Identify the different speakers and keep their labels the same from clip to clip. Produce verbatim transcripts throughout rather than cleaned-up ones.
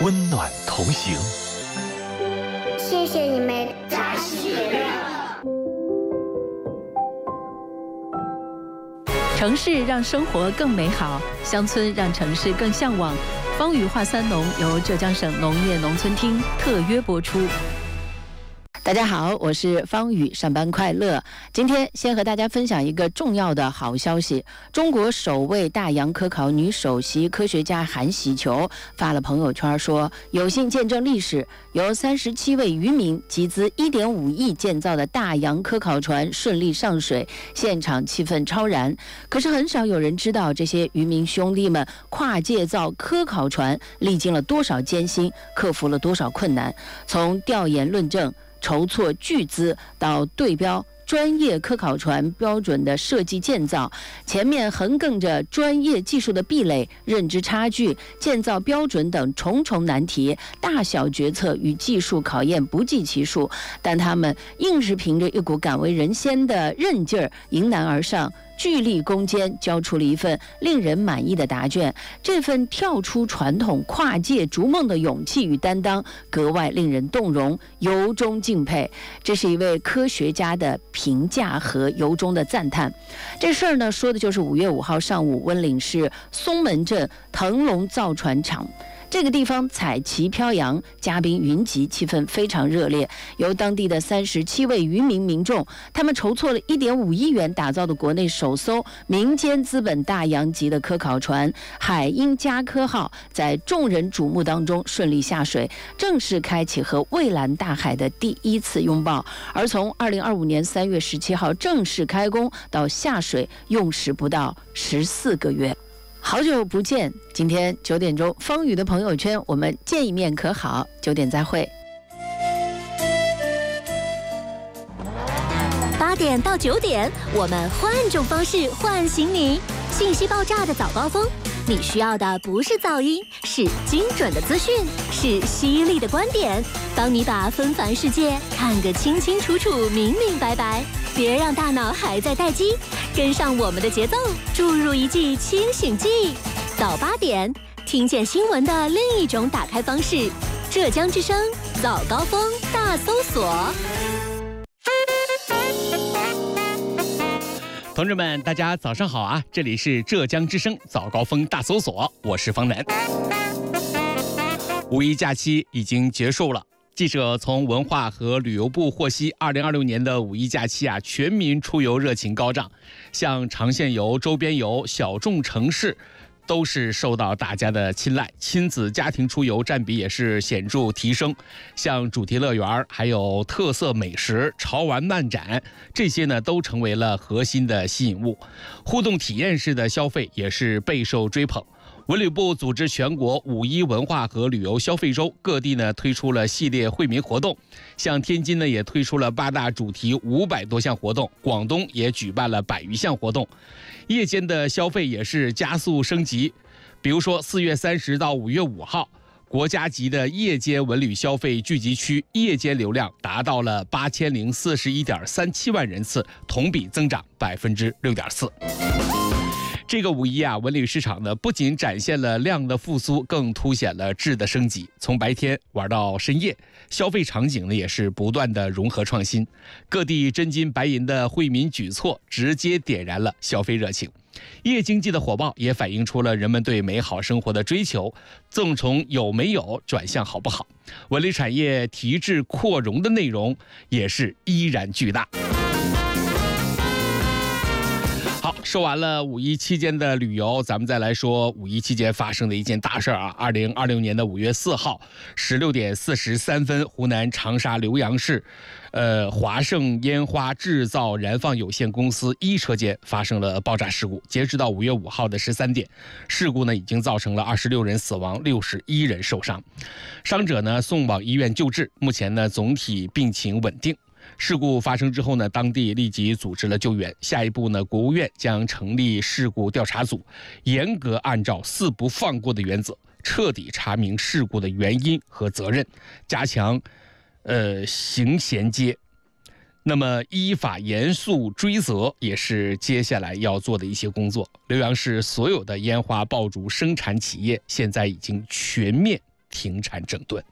Speaker 1: 温暖同行。
Speaker 2: 谢谢你们，扎西喜乐。
Speaker 3: 城市让生活更美好，乡村让城市更向往。方宇话三农由浙江省农业农村厅特约播出。大家好，我是方宇，上班快乐。今天先和大家分享一个重要的好消息，中国首位大洋科考女首席科学家韩喜球发了朋友圈说，有幸见证历史，由三十七位渔民集资一点五亿建造的大洋科考船顺利上水，现场气氛超然。可是很少有人知道，这些渔民兄弟们跨界造科考船历经了多少艰辛，克服了多少困难，从调研论证、筹措巨资到对标专业科考船标准的设计建造，前面横亘着专业技术的壁垒、认知差距、建造标准等重重难题，大小决策与技术考验不计其数，但他们硬是凭着一股敢为人先的韧劲儿迎难而上，巨力攻坚，交出了一份令人满意的答卷。这份跳出传统、跨界逐梦的勇气与担当，格外令人动容，由衷敬佩。这是一位科学家的评价和由衷的赞叹。这事儿呢，说的就是五月五号上午，温岭市松门镇腾龙造船厂。这个地方彩旗飘扬，嘉宾云集，气氛非常热烈。由当地的三十七位渔民民众，他们筹措了一点五亿元打造的国内首艘民间资本大洋级的科考船“海鹰加科号”，在众人瞩目当中顺利下水，正式开启和蔚蓝大海的第一次拥抱。而从二零二五年三月十七号正式开工到下水，用时不到十四个月。好久不见，今天九点钟，方宇的朋友圈，我们见一面可好？九点再会。
Speaker 4: 八点到九点，我们换种方式唤醒你。信息爆炸的早高峰，你需要的不是噪音，是精准的资讯，是犀利的观点，帮你把纷繁世界看个清清楚楚、明明白白。别让大脑还在待机，跟上我们的节奏，注入一剂清醒剂。早八点，听见新闻的另一种打开方式。浙江之声早高峰大搜索。
Speaker 5: 同志们，大家早上好啊！这里是浙江之声早高峰大搜索，我是方楠。五一假期已经结束了。记者从文化和旅游部获悉，二零二六年的五一假期啊，全民出游热情高涨，像长线游、周边游、小众城市，都是受到大家的青睐。亲子家庭出游占比也是显著提升，像主题乐园，还有特色美食、潮玩漫展，这些呢都成为了核心的吸引物。互动体验式的消费也是备受追捧。文旅部组织全国五一文化和旅游消费周，各地呢推出了系列惠民活动，像天津呢也推出了八大主题五百多项活动，广东也举办了百余项活动。夜间的消费也是加速升级，比如说四月三十到五月五号，国家级的夜间文旅消费聚集区夜间流量达到了八千零四十一点三七万人次，同比增长百分之六点四。这个五一啊，文旅市场呢不仅展现了量的复苏，更凸显了质的升级。从白天玩到深夜，消费场景呢也是不断的融合创新。各地真金白银的惠民举措，直接点燃了消费热情。夜经济的火爆也反映出了人们对美好生活的追求，正从有没有转向好不好。文旅产业提质扩容的内容也是依然巨大。好，说完了五一期间的旅游，咱们再来说五一期间发生的一件大事啊！二零二六年的五月四号十六点四十三分，湖南长沙浏阳市，呃，华盛烟花制造燃放有限公司一车间发生了爆炸事故。截止到五月五号的十三点，事故呢已经造成了二十六人死亡，六十一人受伤，伤者呢送往医院救治，目前呢总体病情稳定。事故发生之后呢，当地立即组织了救援。下一步呢，国务院将成立事故调查组，严格按照四不放过的原则，彻底查明事故的原因和责任，加强呃刑衔接。那么依法严肃追责也是接下来要做的一些工作。浏阳市所有的烟花爆竹生产企业现在已经全面停产整顿。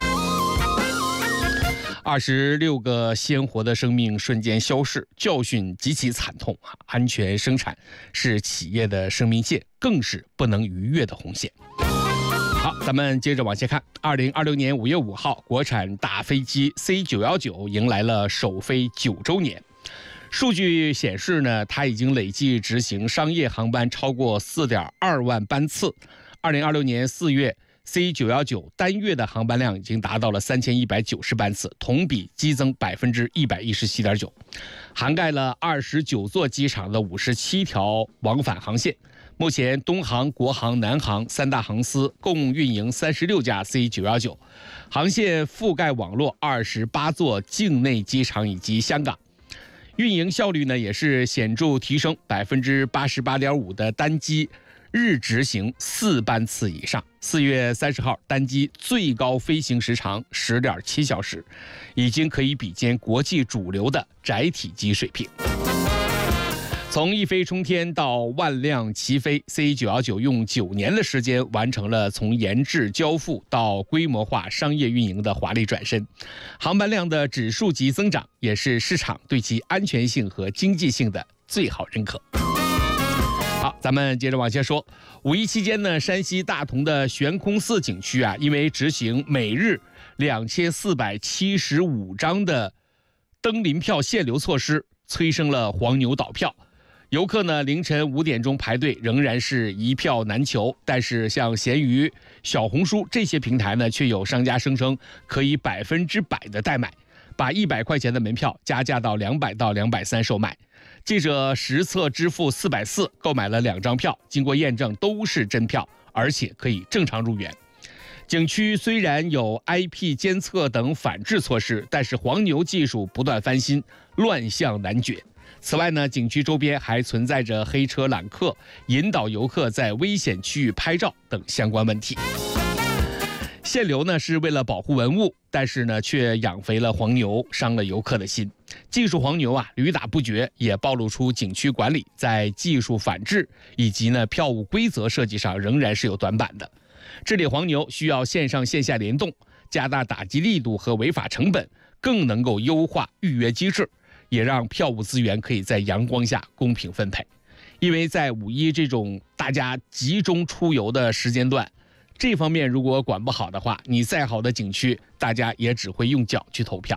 Speaker 5: 二十六个鲜活的生命瞬间消逝，教训极其惨痛啊！安全生产是企业的生命线，更是不能逾越的红线。好，咱们接着往下看。二零二六年五月五号，国产大飞机 C 九一九迎来了首飞九周年。数据显示呢，它已经累计执行商业航班超过 四点二万班次。二零二六年四月。C 九一九单月的航班量已经达到了三千一百九十班次，同比激增百分之一百一十七点九，涵盖了二十九座机场的五十七条往返航线。目前，东航、国航、南航三大航司共运营三十六架 C 九一九，航线覆盖网络二十八座境内机场以及香港。运营效率呢也是显著提升，百分之八十八点五的单机日执行四班次以上。四月三十号，单机最高飞行时长十点七小时，已经可以比肩国际主流的窄体机水平。从一飞冲天到万辆齐飞 ，C 九一九用九年的时间完成了从研制交付到规模化商业运营的华丽转身，航班量的指数级增长也是市场对其安全性和经济性的最好认可。好，咱们接着往下说。五一期间呢，山西大同的悬空寺景区啊，因为执行每日两千四百七十五张的登临票限流措施，催生了黄牛倒票。游客呢，凌晨五点钟排队，仍然是一票难求。但是像闲鱼、小红书这些平台呢，却有商家声称可以百分之百的代买，把一百块钱的门票加价到两百到两百三售卖。记者实测支付四百四购买了两张票，经过验证都是真票，而且可以正常入园。景区虽然有 I P 监测等反制措施，但是黄牛技术不断翻新，乱象难解。此外呢，景区周边还存在着黑车揽客、引导游客在危险区域拍照等相关问题。限流呢是为了保护文物，但是呢却养肥了黄牛，伤了游客的心。技术黄牛啊屡打不绝，也暴露出景区管理在技术反制以及呢票务规则设计上仍然是有短板的。治理黄牛需要线上线下联动，加大打击力度和违法成本，更能够优化预约机制，也让票务资源可以在阳光下公平分配。因为在五一这种大家集中出游的时间段，这方面如果管不好的话，你再好的景区，大家也只会用脚去投票。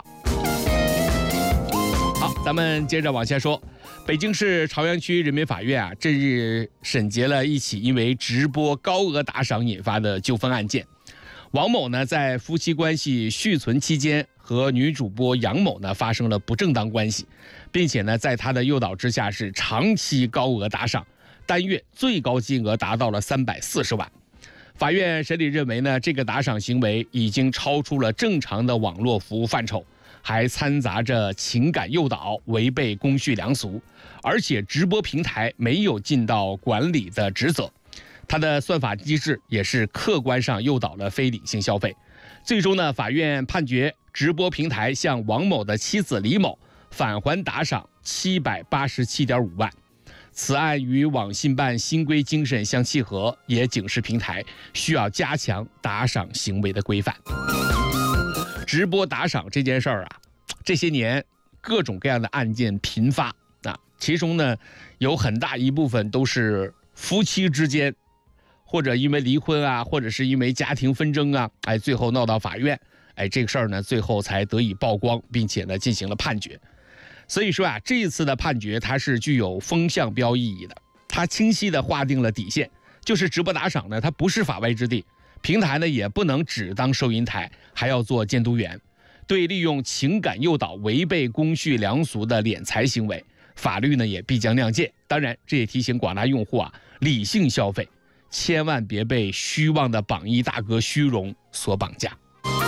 Speaker 5: 好，咱们接着往下说。北京市朝阳区人民法院啊，这日审结了一起因为直播高额打赏引发的纠纷案件。王某呢，在夫妻关系续存期间和女主播杨某呢发生了不正当关系，并且呢，在他的诱导之下是长期高额打赏，单月最高金额达到了三百四十万。法院审理认为呢，这个打赏行为已经超出了正常的网络服务范畴，还掺杂着情感诱导，违背公序良俗，而且直播平台没有尽到管理的职责，它的算法机制也是客观上诱导了非理性消费。最终呢，法院判决直播平台向王某的妻子李某返还打赏七百八十七点五万。此案与网信办新规精神相契合，也警示平台需要加强打赏行为的规范。直播打赏这件事儿啊，这些年各种各样的案件频发啊，其中呢有很大一部分都是夫妻之间，或者因为离婚啊，或者是因为家庭纷争啊，哎，最后闹到法院，哎，这个事儿呢最后才得以曝光，并且呢进行了判决。所以说啊，这一次的判决它是具有风向标意义的，它清晰地划定了底线，就是直播打赏呢，它不是法外之地，平台呢也不能只当收银台，还要做监督员。对利用情感诱导、违背公序良俗的敛财行为，法律呢也必将亮剑。当然，这也提醒广大用户啊，理性消费，千万别被虚妄的榜一大哥虚荣所绑架。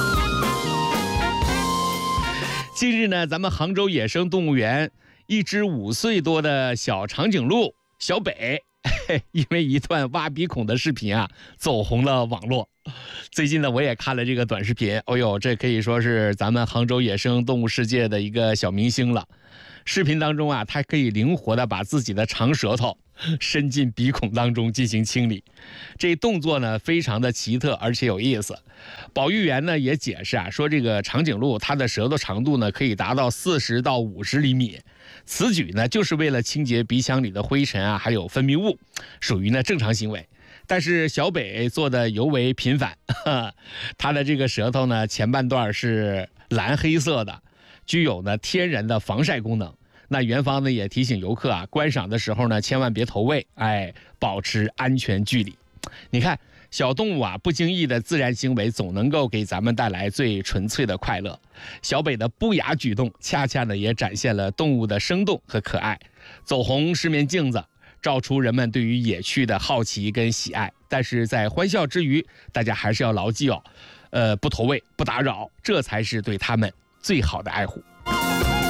Speaker 5: 近日呢，咱们杭州野生动物园一只五岁多的小长颈鹿小北，因为一段挖鼻孔的视频啊，走红了网络。最近呢，我也看了这个短视频，哦呦，这可以说是咱们杭州野生动物世界的一个小明星了。 视频当中啊，它可以灵活地把自己的长舌头伸进鼻孔当中进行清理，这动作呢非常的奇特而且有意思。保育员呢也解释啊，说这个长颈鹿它的舌头长度呢可以达到四十到五十厘米，此举呢就是为了清洁鼻腔里的灰尘啊，还有分泌物，属于呢正常行为。但是小北做的尤为频繁，他的这个舌头呢前半段是蓝黑色的，具有呢天然的防晒功能。那园方呢也提醒游客啊，观赏的时候呢千万别投喂，哎，保持安全距离。你看小动物啊不经意的自然行为总能够给咱们带来最纯粹的快乐。小北的不雅举动恰恰呢也展现了动物的生动和可爱，走红是面镜子，照出人们对于野趣的好奇跟喜爱。但是在欢笑之余，大家还是要牢记哦，呃，不投喂不打扰，这才是对他们最好的爱护。